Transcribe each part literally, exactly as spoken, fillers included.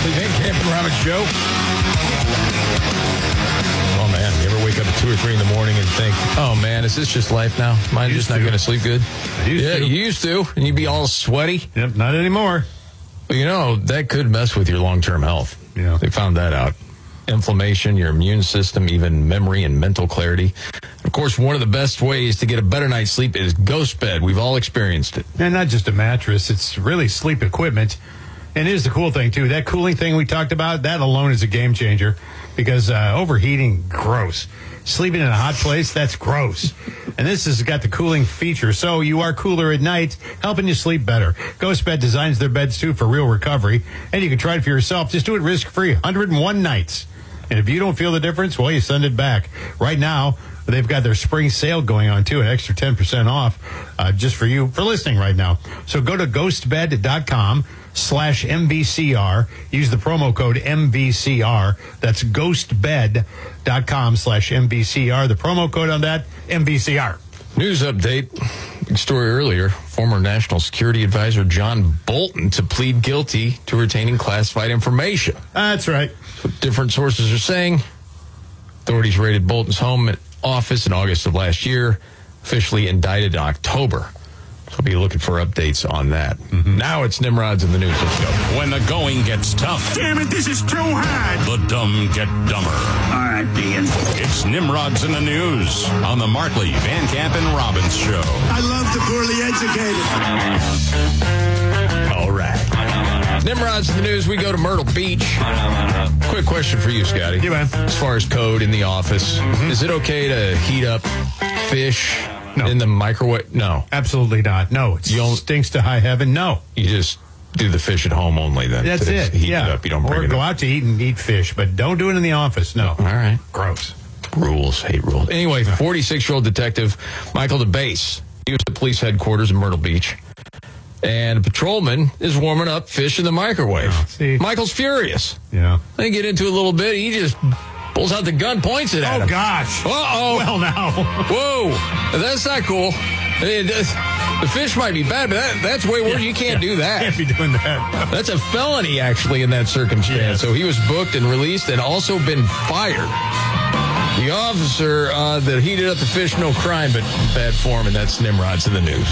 Markley Van Camp and Robbins show. Oh, man. You ever wake up at two or three in the morning and think, oh, man, is this just life now? Am I just not going to sleep good? I used yeah, to. you used to. And you'd be all sweaty. Yep, not anymore. But, you know, that could mess with your long-term health. Yeah. They found that out. Inflammation, your immune system, even memory and mental clarity. Of course, one of the best ways to get a better night's sleep is Ghost Bed. We've all experienced it. And not just a mattress, it's really sleep equipment. And here's the cool thing, too. That cooling thing we talked about, that alone is a game changer because uh, overheating, gross. Sleeping in a hot place, that's gross. And this has got the cooling feature, so you are cooler at night, helping you sleep better. Ghost Bed designs their beds, too, for real recovery. And you can try it for yourself. Just do it risk-free. one hundred one nights. And if you don't feel the difference, well, you send it back. Right now, they've got their spring sale going on, too, an extra ten percent off uh, just for you for listening right now. So go to ghostbed.com slash MVCR. Use the promo code M V C R. That's ghostbed.com slash MVCR. The promo code on that, M V C R. News update. Big story earlier. Former National Security Advisor John Bolton to plead guilty to retaining classified information. That's right. What different sources are saying. Authorities raided Bolton's home and office in August of last year, officially indicted in October. So we'll be looking for updates on that. Mm-hmm. Now it's Nimrods in the news. Let's go. When the going gets tough. Damn it, this is too hard. The dumb get dumber. All right, Dean. It's Nimrods in the news on the Markley, Van Camp, and Robbins show. I love the poorly educated. All right. Nimrods in the news, we go to Myrtle Beach. Quick question for you, Scotty. Yeah, man. As far as code in the office, mm-hmm. is it okay to heat up fish no. in the microwave? No. Absolutely not. No. It you stinks to high heaven. No. You just do the fish at home only then. That's it. Heat yeah. it up. You don't bring or it go up. out to eat and eat fish, but don't do it in the office. No. All right. Gross. Rules. Hate rules. Anyway, forty-six-year-old detective Michael DeBase, he was at police headquarters in Myrtle Beach. And a patrolman is warming up fish in the microwave. Oh, see. Michael's furious. Yeah. They get into it a little bit. He just pulls out the gun, points it at oh, him. gosh. Uh-oh. Well, now. Whoa. That's not cool. It, the fish might be bad, but that, that's way worse. Yeah, you can't yeah. do that. Can't be doing that. That's a felony, actually, in that circumstance. Yes. So he was booked and released and also been fired. The officer uh, that heated up the fish, no crime, but bad form, and that's Nimrods in the news.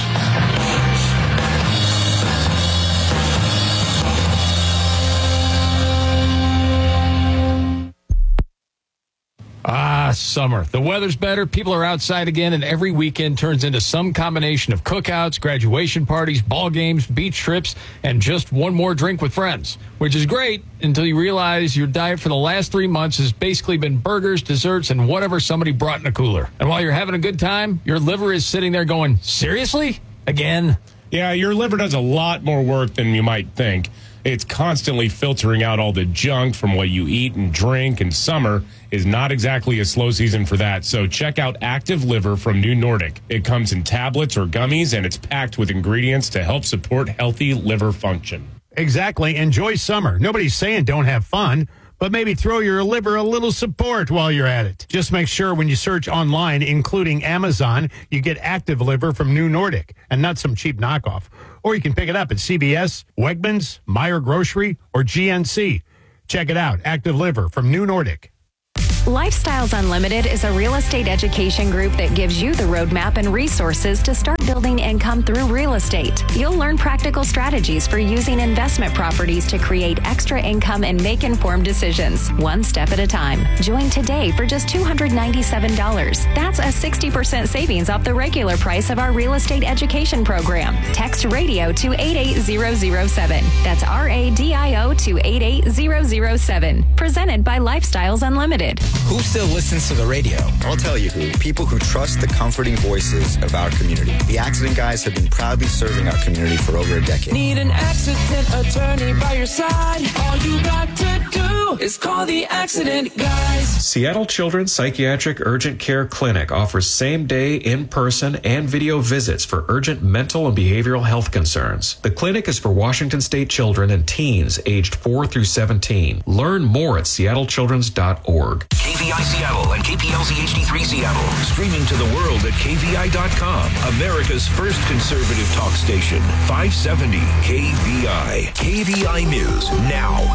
Ah, summer. The weather's better, people are outside again, and every weekend turns into some combination of cookouts, graduation parties, ball games, beach trips, and just one more drink with friends, which is great until you realize your diet for the last three months has basically been burgers, desserts, and whatever somebody brought in a cooler. And while you're having a good time, your liver is sitting there going, seriously? Again? Yeah, your liver does a lot more work than you might think. It's constantly filtering out all the junk from what you eat and drink, and summer is not exactly a slow season for that. So check out Active Liver from New Nordic. It comes in tablets or gummies, and it's packed with ingredients to help support healthy liver function. Exactly. Enjoy summer. Nobody's saying don't have fun, but maybe throw your liver a little support while you're at it. Just make sure when you search online, including Amazon, you get Active Liver from New Nordic and not some cheap knockoff. Or you can pick it up at C V S, Wegmans, Meijer Grocery, or G N C. Check it out. Active Liver from New Nordic. Lifestyles Unlimited is a real estate education group that gives you the roadmap and resources to start building income through real estate. You'll learn practical strategies for using investment properties to create extra income and make informed decisions, one step at a time. Join today for just two hundred ninety-seven dollars. That's a sixty percent savings off the regular price of our real estate education program. Text radio to eight eight zero zero seven. That's R A D I O to eight eight zero zero seven. Presented by Lifestyles Unlimited. Who still listens to the radio? I'll tell you who. People who trust the comforting voices of our community. The Accident Guys have been proudly serving our community for over a decade. Need an accident attorney by your side? All you got to do is call the Accident Guys. Seattle Children's Psychiatric Urgent Care Clinic offers same-day, in-person, and video visits for urgent mental and behavioral health concerns. The clinic is for Washington State children and teens aged four through seventeen. Learn more at seattle children's dot org. K V I Seattle and K P L Z H D three Seattle. Streaming to the world at K V I dot com. America's first conservative talk station. five seventy K V I. K V I News now.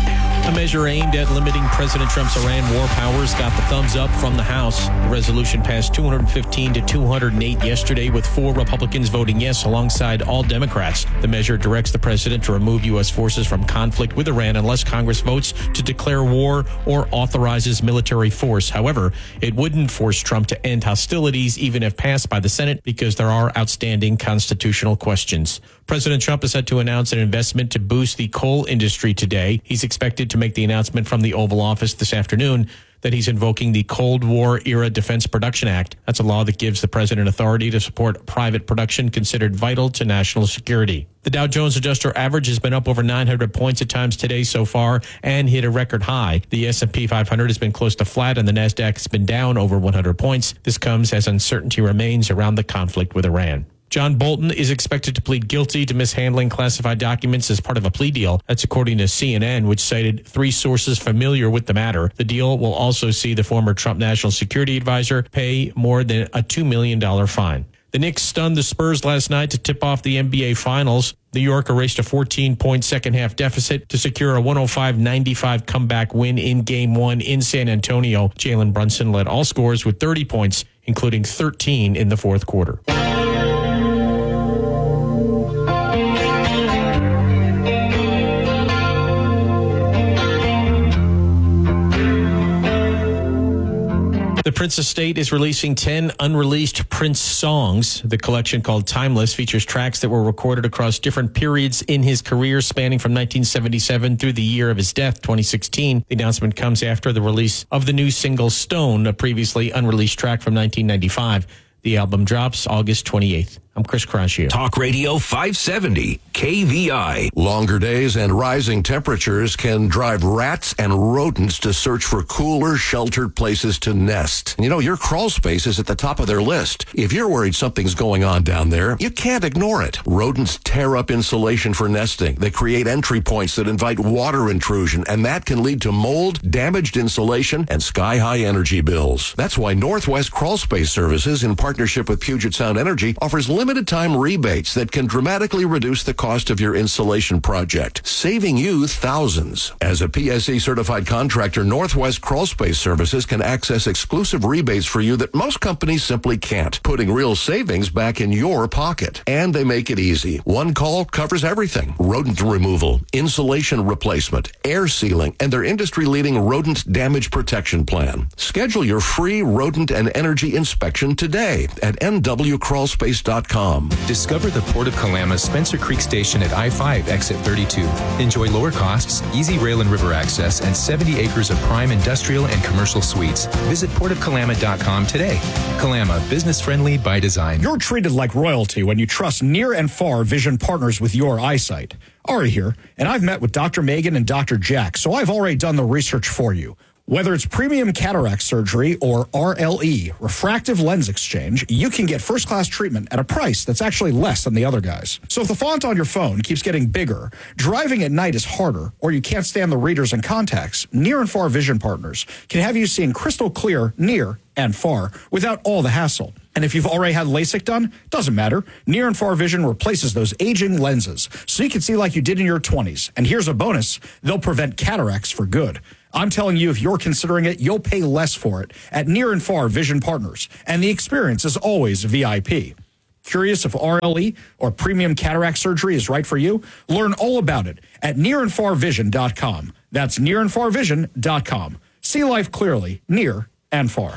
A measure aimed at limiting President Trump's Iran war powers got the thumbs up from the House. The resolution passed two hundred fifteen to two hundred eight yesterday, with four Republicans voting yes alongside all Democrats. The measure directs the president to remove U S forces from conflict with Iran unless Congress votes to declare war or authorizes military force. However, it wouldn't force Trump to end hostilities even if passed by the Senate because there are outstanding constitutional questions. President Trump is set to announce an investment to boost the coal industry today. He's expected to make the announcement from the Oval Office this afternoon that he's invoking the Cold War-era Defense Production Act. That's a law that gives the president authority to support private production considered vital to national security. The Dow Jones Industrial Average has been up over nine hundred points at times today so far and hit a record high. The S and P five hundred has been close to flat and the NASDAQ has been down over one hundred points. This comes as uncertainty remains around the conflict with Iran. John Bolton is expected to plead guilty to mishandling classified documents as part of a plea deal. That's according to C N N, which cited three sources familiar with the matter. The deal will also see the former Trump national security advisor pay more than a two million dollars fine. The Knicks stunned the Spurs last night to tip off the N B A Finals. New York erased a fourteen-point second-half deficit to secure a one oh five ninety-five comeback win in Game one in San Antonio. Jalen Brunson led all scorers with thirty points, including thirteen in the fourth quarter. The Prince Estate is releasing ten unreleased Prince songs. The collection, called Timeless, features tracks that were recorded across different periods in his career, spanning from nineteen seventy-seven through the year of his death, twenty sixteen. The announcement comes after the release of the new single Stone, a previously unreleased track from nineteen ninety-five. The album drops August twenty-eighth. I'm Chris Crashio. Talk Radio five seventy, K V I. Longer days and rising temperatures can drive rats and rodents to search for cooler, sheltered places to nest. And you know, your crawl space is at the top of their list. If you're worried something's going on down there, you can't ignore it. Rodents tear up insulation for nesting. They create entry points that invite water intrusion, and that can lead to mold, damaged insulation, and sky-high energy bills. That's why Northwest Crawl Space Services, in partnership with Puget Sound Energy, offers limited time rebates that can dramatically reduce the cost of your insulation project, saving you thousands. As a P S E certified contractor, Northwest Crawl Space Services can access exclusive rebates for you that most companies simply can't, putting real savings back in your pocket. And they make it easy. One call covers everything: rodent removal, insulation replacement, air sealing, and their industry-leading rodent damage protection plan. Schedule your free rodent and energy inspection today at N W crawl space dot com. Discover the Port of Kalama's Spencer Creek Station at I five, exit thirty-two. Enjoy lower costs, easy rail and river access, and seventy acres of prime industrial and commercial suites. Visit port of kalama dot com today. Kalama, business friendly by design. You're treated like royalty when you trust near and far vision partners with your eyesight. Ari here, and I've met with Doctor Megan and Doctor Jack, so I've already done the research for you. Whether it's premium cataract surgery or R L E, refractive lens exchange, you can get first-class treatment at a price that's actually less than the other guys. So if the font on your phone keeps getting bigger, driving at night is harder, or you can't stand the readers and contacts, Near and Far Vision Partners can have you seeing crystal clear near and far without all the hassle. And if you've already had LASIK done, doesn't matter. Near and Far Vision replaces those aging lenses so you can see like you did in your twenties. And here's a bonus: they'll prevent cataracts for good. I'm telling you, if you're considering it, you'll pay less for it at Near and Far Vision Partners, and the experience is always V I P. Curious if R L E or premium cataract surgery is right for you? Learn all about it at near and far vision dot com. That's near and far vision dot com. See life clearly, near and far.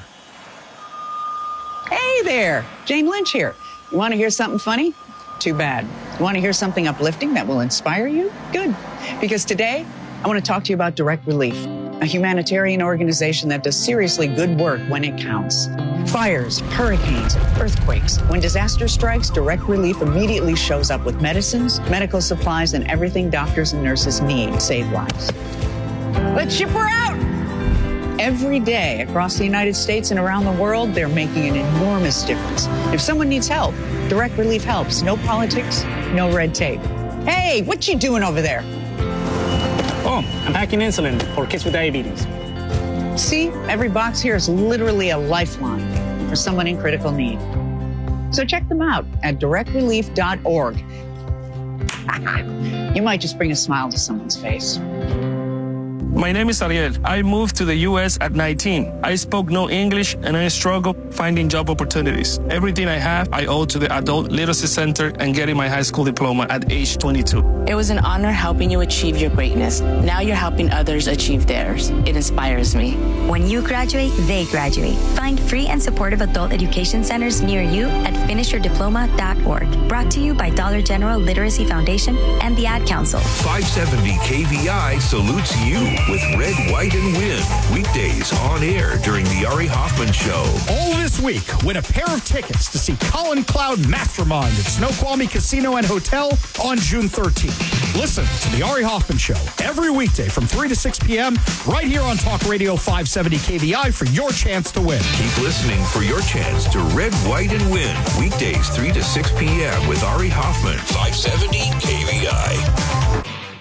Hey there, Jane Lynch here. You want to hear something funny? Too bad. You want to hear something uplifting that will inspire you? Good. Because today, I want to talk to you about Direct Relief, a humanitarian organization that does seriously good work when it counts. Fires, hurricanes, earthquakes. When disaster strikes, Direct Relief immediately shows up with medicines, medical supplies, and everything doctors and nurses need to save lives. Let's ship her out! Every day across the United States and around the world, they're making an enormous difference. If someone needs help, Direct Relief helps. No politics, no red tape. Hey, what you doing over there? Oh, I'm packing insulin for kids with diabetes. See, every box here is literally a lifeline for someone in critical need. So check them out at direct relief dot org. You might just bring a smile to someone's face. My name is Ariel. I moved to the U S at nineteen. I spoke no English and I struggled finding job opportunities. Everything I have, I owe to the Adult Literacy Center and getting my high school diploma at age twenty-two. It was an honor helping you achieve your greatness. Now you're helping others achieve theirs. It inspires me. When you graduate, they graduate. Find free and supportive adult education centers near you at finish your diploma dot org. Brought to you by Dollar General Literacy Foundation and the Ad Council. five seventy K V I salutes you with Red, White, and Win. Weekdays on air during the Ari Hoffman Show. All this week, win a pair of tickets to see Colin Cloud Mastermind at Snoqualmie Casino and Hotel on June thirteenth. Listen to the Ari Hoffman Show every weekday from three to six p.m. right here on Talk Radio five seventy K V I for your chance to win. Keep listening for your chance to Red, White, and Win. Weekdays three to six p.m. with Ari Hoffman. five seventy K V I.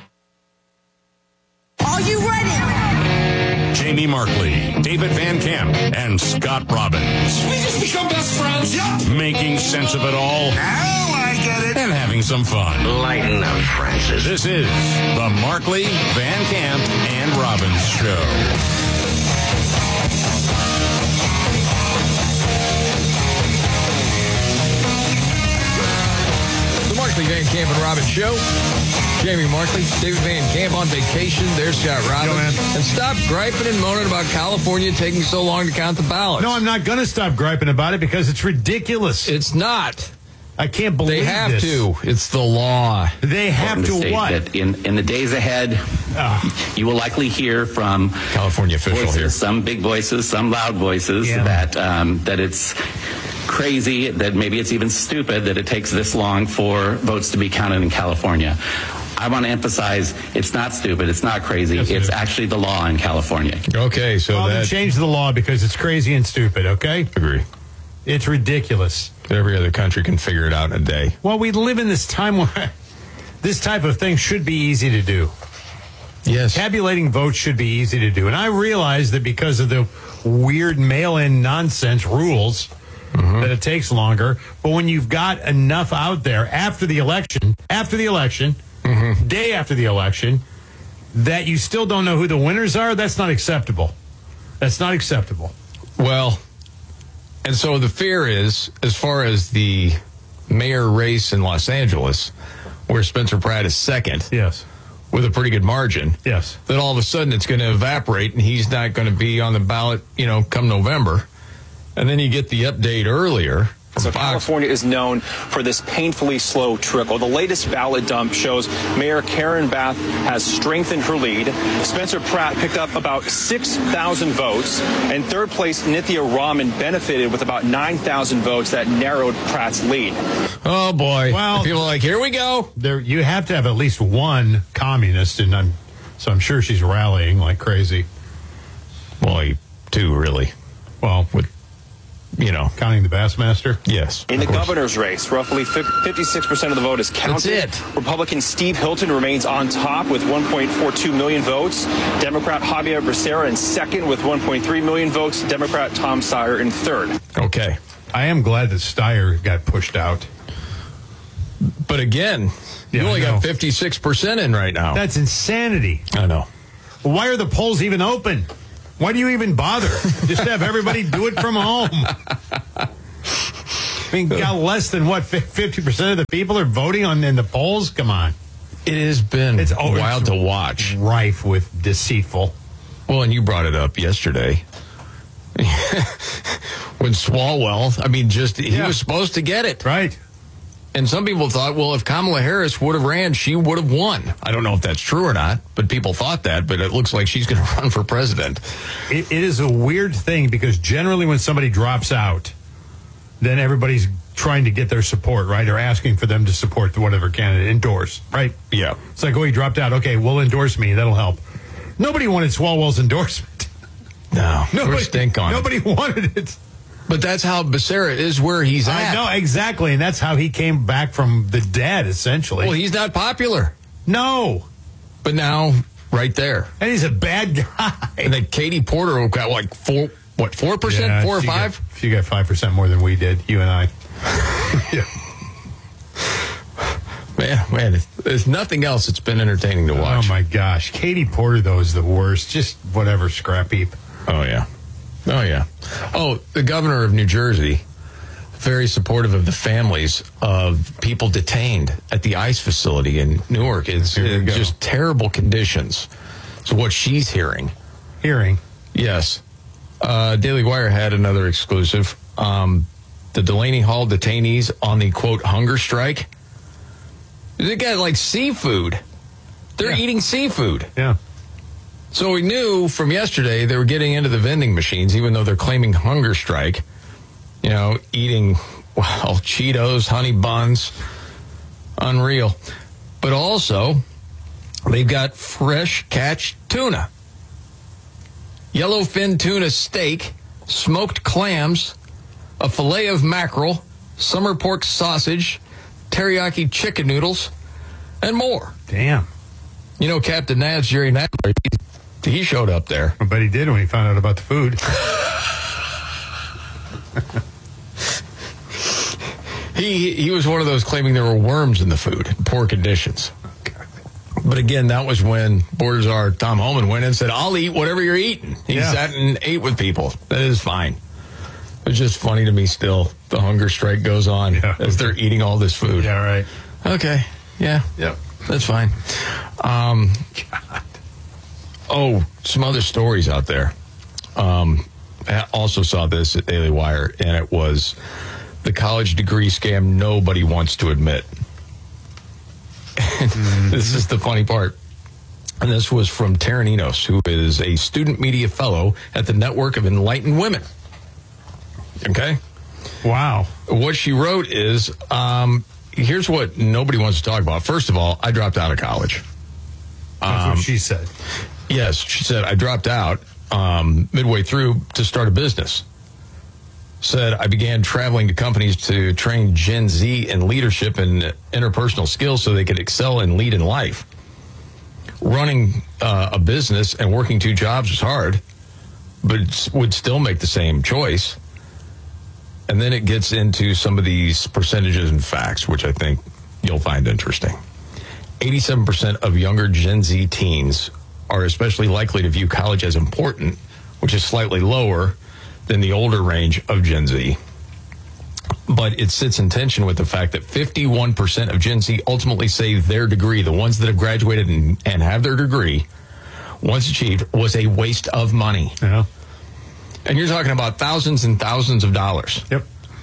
Are you ready? Jamie Markley, David Van Camp, and Scott Robbins. We just become best friends. Yep. Making sense of it all. Oh, I get it. And having some fun. Lighten up, Francis. This is the Markley, Van Camp, and Robbins Show. Markley, Van Camp, and Robbins Show. Jamie Markley, David Van Camp on vacation. There's Scott Robbins. And stop griping and moaning about California taking so long to count the ballots. No, I'm not going to stop griping about it because it's ridiculous. It's not. I can't believe They have this. to. It's the law. They have to state what? That in, in the days ahead, uh, you will likely hear from California official voices, here. some big voices, some loud voices, Yeah. that um, that it's crazy, that maybe it's even stupid that it takes this long for votes to be counted in California. I want to emphasize it's not stupid, it's not crazy, Yes, it it's is. actually the law in California. Okay, so Well, then that change the law because it's crazy and stupid, okay? agree. It's ridiculous. Every other country can figure it out in a day. Well, we live in this time where this type of thing should be easy to do. Yes. Tabulating votes should be easy to do. And I realize that because of the weird mail-in nonsense rules, mm-hmm. that it takes longer. But when you've got enough out there after the election, after the election, mm-hmm. day after the election, that you still don't know who the winners are, that's not acceptable. That's not acceptable. Well, and so the fear is, as far as the mayor race in Los Angeles, where Spencer Pratt is second. Yes. With a pretty good margin. Yes. That all of a sudden it's going to evaporate and he's not going to be on the ballot, you know, come November. And then you get the update earlier. So California is known for this painfully slow trickle. The latest ballot dump shows Mayor Karen Bath has strengthened her lead. Spencer Pratt picked up about six thousand votes. And third place, Nithya Raman benefited with about nine thousand votes that narrowed Pratt's lead. Oh, boy. Well, people are like, here we go. There, you have to have at least one communist, and I'm, so I'm sure she's rallying like crazy. Well, two, really. Well, with, you know, counting the Bassmaster? Yes. In the governor's race, roughly fifty-six percent of the vote is counted. That's it. Republican Steve Hilton remains on top with one point four two million votes. Democrat Javier Becerra in second with one point three million votes. Democrat Tom Steyer in third. Okay. I am glad that Steyer got pushed out. But again, Yeah, you only I know. got fifty-six percent in right now. That's insanity. I know. Why are the polls even open? Why do you even bother? Just have everybody do it from home. I mean, got less than what fifty percent of the people are voting on in the polls. Come on, It has been It's- oh, wild it's to watch. rife with deceitful. Well, and you brought it up yesterday. When Swalwell, I mean, just he Yeah. was supposed to get it. Right. And some people thought, well, if Kamala Harris would have ran, she would have won. I don't know if that's true or not, but people thought that, but it looks like she's going to run for president. It, it is a weird thing because generally when somebody drops out, then everybody's trying to get their support, right? Or asking for them to support whatever candidate, endorse, right? Yeah. It's like, oh, he dropped out. Okay, well, endorse me. That'll help. Nobody wanted Swalwell's endorsement. No, Nobody, we're stink on nobody it. wanted it. But that's how Becerra is where he's at. I know, exactly. And that's how he came back from the dead, essentially. Well, he's not popular. No. But now, right there. And he's a bad guy. And then Katie Porter got like four, what, four percent? Yeah, four or she five? Got, she got five percent more than we did, you and I. Yeah. Man, man, there's nothing else that's been entertaining to watch. Oh, my gosh. Katie Porter, though, is the worst. Just whatever, scrap heap. Oh, yeah. Oh, yeah. Oh, the governor of New Jersey, very supportive of the families of people detained at the ICE facility in Newark. It's, it's just terrible conditions. So what she's hearing. Hearing? Yes. Uh, Daily Wire had another exclusive. Um, the Delaney Hall detainees on the, quote, hunger strike. They got like seafood. They're yeah. eating seafood. Yeah. So we knew from yesterday they were getting into the vending machines, even though they're claiming hunger strike. You know, eating, well, Cheetos, honey buns. Unreal. But also, they've got fresh catch tuna. Yellowfin tuna steak, smoked clams, a fillet of mackerel, summer pork sausage, teriyaki chicken noodles, and more. Damn. You know, Captain Nads, Jerry Nadler, he, he showed up there. I bet he did when he found out about the food. he he was one of those claiming there were worms in the food, poor conditions. But again, that was when Board Czar Tom Homan went in and said, I'll eat whatever you're eating. He yeah. sat and ate with people. That is fine. It's just funny to me still. The hunger strike goes on yeah. as they're eating all this food. Yeah, right. Okay. Yeah. Yep. That's fine. Um, God. Oh, some other stories out there. Um, I also saw this at Daily Wire, and it was the college degree scam nobody wants to admit. Mm-hmm. This is the funny part. And this was from Taryn Enos, who is a student media fellow at the Network of Enlightened Women. Okay? Wow. What she wrote is, um, here's what nobody wants to talk about. First of all, I dropped out of college. That's um, what she said. Yes, she said, I dropped out um, midway through to start a business. Said, I began traveling to companies to train Gen Z in leadership and interpersonal skills so they could excel and lead in life. Running uh, a business and working two jobs was hard, but would still make the same choice. And then it gets into some of these percentages and facts, which I think you'll find interesting. eighty-seven percent of younger Gen Z teens are especially likely to view college as important, which is slightly lower than the older range of Gen Z. But it sits in tension with the fact that fifty-one percent of Gen Z ultimately say their degree, the ones that have graduated and, and have their degree, once achieved, was a waste of money. Yeah. And you're talking about thousands and thousands of dollars. Yep.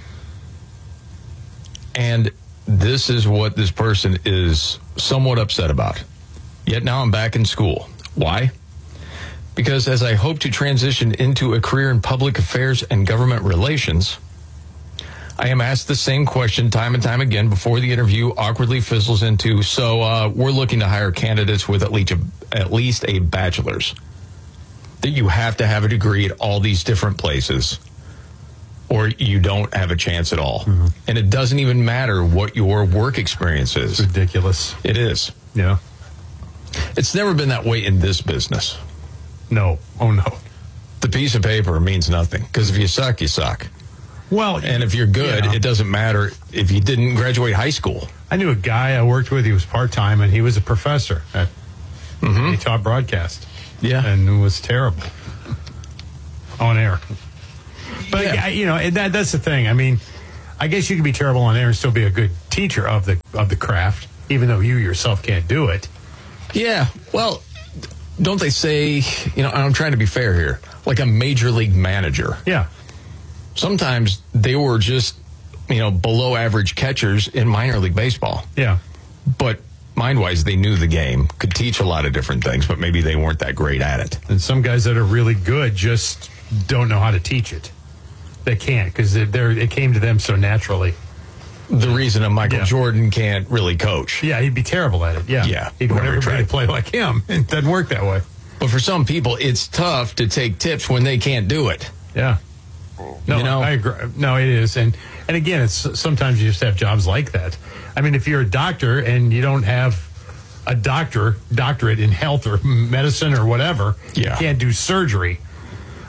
And this is what this person is somewhat upset about. Yet now I'm back in school. Why? Because as I hope to transition into a career in public affairs and government relations, I am asked the same question time and time again before the interview awkwardly fizzles into, so uh, we're looking to hire candidates with at least a, at least a bachelor's. That you have to have a degree at all these different places or you don't have a chance at all. Mm-hmm. And it doesn't even matter what your work experience is. It's ridiculous. It is. Yeah. It's never been that way in this business. No. Oh, no. The piece of paper means nothing because if you suck, you suck. Well, and if you're good, yeah. It doesn't matter if you didn't graduate high school. I knew a guy I worked with. He was part-time, and he was a professor. At, mm-hmm. He taught broadcast. Yeah. And it was terrible. On air. But, yeah. you know, that that's the thing. I mean, I guess you can be terrible on air and still be a good teacher of the of the craft, even though you yourself can't do it. Yeah. Well, don't they say, you know, I'm trying to be fair here, like a major league manager. Yeah. Sometimes they were just, you know, below average catchers in minor league baseball. Yeah. But mind-wise, they knew the game, could teach a lot of different things, but maybe they weren't that great at it. And some guys that are really good just don't know how to teach it. They can't because it came to them so naturally. The reason a Michael yeah. Jordan can't really coach. Yeah, he'd be terrible at it. Yeah. Yeah. He'd want everybody to play like him. It doesn't work that way. But for some people, it's tough to take tips when they can't do it. Yeah. No, you know? I agree. No, it is. And and again, it's sometimes you just have jobs like that. I mean, if you're a doctor and you don't have a doctor doctorate in health or medicine or whatever, yeah. you can't do surgery.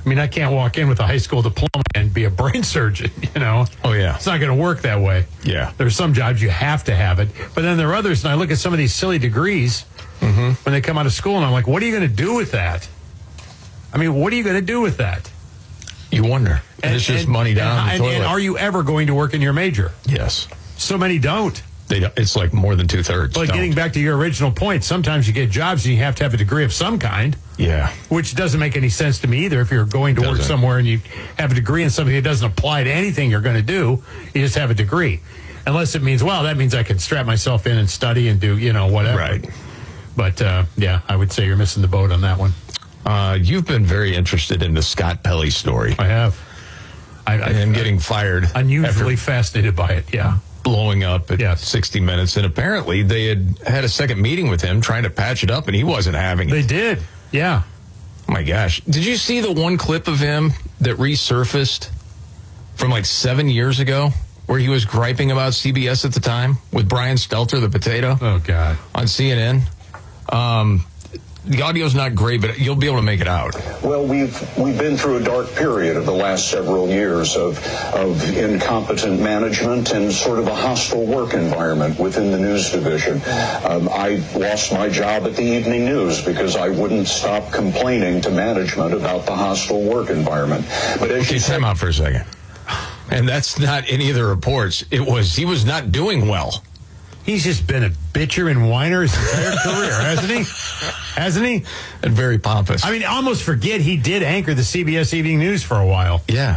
I mean, I can't walk in with a high school diploma and be a brain surgeon, you know? Oh, yeah. It's not going to work that way. Yeah. There's some jobs you have to have it. But then there are others, and I look at some of these silly degrees mm-hmm. when they come out of school, and I'm like, what are you going to do with that? I mean, what are you going to do with that? You wonder. And, and it's just and, money down and, the and, toilet. And are you ever going to work in your major? Yes. So many don't. They don't. It's like more than two-thirds. But don't. Getting back to your original point, sometimes you get jobs and you have to have a degree of some kind. Yeah. Which doesn't make any sense to me either. If you're going to doesn't. work somewhere and you have a degree in something that doesn't apply to anything you're going to do, you just have a degree. Unless it means, well, that means I can strap myself in and study and do, you know, whatever. Right. But, uh, yeah, I would say you're missing the boat on that one. Uh, you've been very interested in the Scott Pelley story. I have. I, I am getting fired. Unusually fascinated by it, yeah. Blowing up at yes. sixty minutes. And apparently they had had a second meeting with him trying to patch it up, and he wasn't having it. They did, yeah. Oh, my gosh. Did you see the one clip of him that resurfaced from like seven years ago where he was griping about C B S at the time with Brian Stelter, the potato? Oh, God. On C N N? Um... The audio's not great, but you'll be able to make it out. Well, we've we've been through a dark period of the last several years of of incompetent management and sort of a hostile work environment within the news division. Um, I lost my job at the Evening News because I wouldn't stop complaining to management about the hostile work environment. But as okay, you time out for a second. And that's not any of the reports. It was he was not doing well. He's just been a bitcher and whiner his entire career, hasn't he? Hasn't he? And very pompous. I mean, almost forget he did anchor the C B S Evening News for a while. Yeah.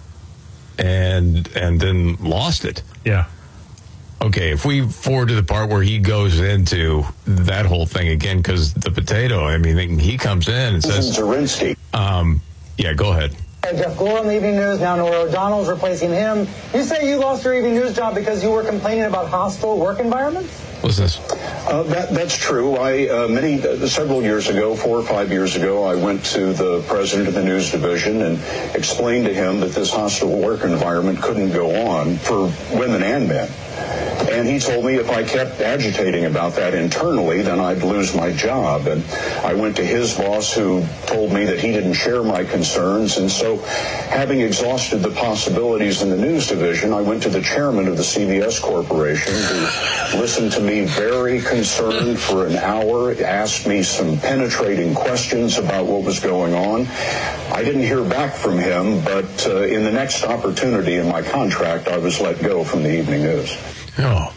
And and then lost it. Yeah. Okay, if we forward to the part where he goes into that whole thing again, because the potato, I mean, he comes in and says... Zarinsky. Um, yeah, go ahead. Jeff Gore on the Evening News, now Norah O'Donnell's replacing him. You say you lost your Evening News job because you were complaining about hostile work environments? What's this? Uh, that, that's true. I uh, many uh, several years ago, four or five years ago, I went to the president of the news division and explained to him that this hostile work environment couldn't go on for women and men. And he told me if I kept agitating about that internally, then I'd lose my job. And I went to his boss, who told me that he didn't share my concerns. And so, having exhausted the possibilities in the news division, I went to the chairman of the C B S Corporation, who listened to me very concerned for an hour, asked me some penetrating questions about what was going on. I didn't hear back from him, but uh, in the next opportunity in my contract, I was let go from the Evening News. Oh.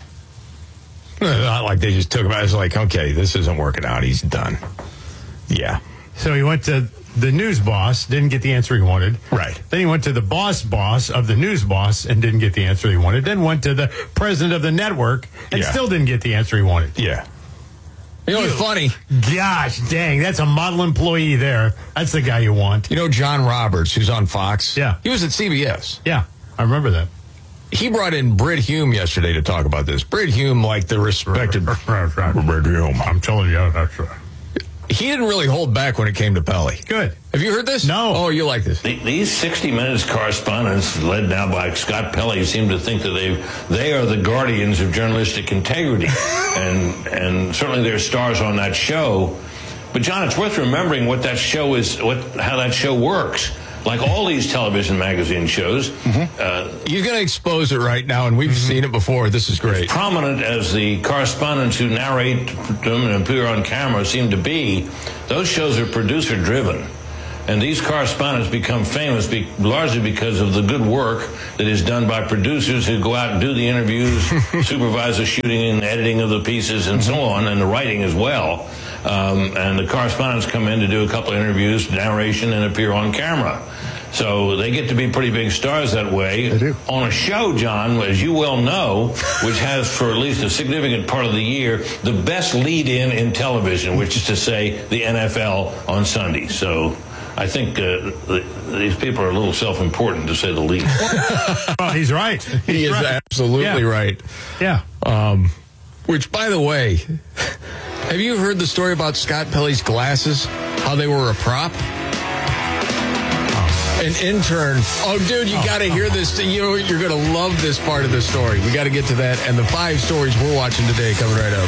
Not like they just took him out. It's like, okay, this isn't working out. He's done. Yeah. So he went to the news boss, didn't get the answer he wanted. Right. Then he went to the boss boss of the news boss and didn't get the answer he wanted. Then went to the president of the network and Yeah. still didn't get the answer he wanted. Yeah. You know what's funny? Gosh, dang, that's a model employee there. That's the guy you want. You know John Roberts, who's on Fox? Yeah. He was at C B S. Yeah, I remember that. He brought in Britt Hume yesterday to talk about this. Britt Hume, like the respected... Britt Hume. I'm telling you, that's right. He didn't really hold back when it came to Pelley. Good. Have you heard this? No. Oh, you like this. The, these sixty minutes correspondents, led now by Scott Pelley, seem to think that they they are the guardians of journalistic integrity, and and certainly they're stars on that show. But John, it's worth remembering what that show is, what how that show works. Like all these television magazine shows, mm-hmm. uh, you're going to expose it right now, and we've mm-hmm. seen it before. This is great. As prominent as the correspondents who narrate them and appear on camera seem to be, those shows are producer driven. And these correspondents become famous be- largely because of the good work that is done by producers who go out and do the interviews, supervise the shooting and editing of the pieces and so on, and the writing as well. Um, and the correspondents come in to do a couple of interviews, narration, and appear on camera. So they get to be pretty big stars that way. They do. On a show, John, as you well know, which has for at least a significant part of the year, the best lead-in in television, which is to say the N F L on Sunday. So I think uh, the, these people are a little self-important, to say the least. Well, he's right. He's he is right. absolutely yeah. right. Yeah. Um, which, by the way, have you heard the story about Scott Pelley's glasses? How they were a prop? An intern. Oh, dude, you oh, got to hear this. You know, you're going to love this part of the story. We got to get to that and the five stories we're watching today coming right up.